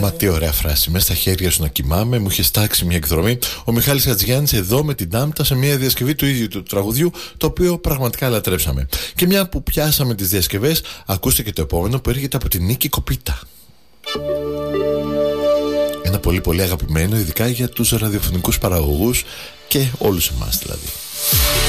Μα τι ωραία φράση. Μέσα στα χέρια σου να κοιμάμαι, μου είχε τάξει μια εκδρομή. Ο Μιχάλης Χατζηγιάννης εδώ με την Τάμπτα σε μια διασκευή του ίδιου του τραγουδιού, το οποίο πραγματικά λατρέψαμε. Και μια που πιάσαμε τις διασκευές, ακούστε και το επόμενο που έρχεται από την Νίκη Κοπίτα. Ένα πολύ πολύ αγαπημένο, ειδικά για τους ραδιοφωνικούς παραγωγούς και όλους εμάς δηλαδή.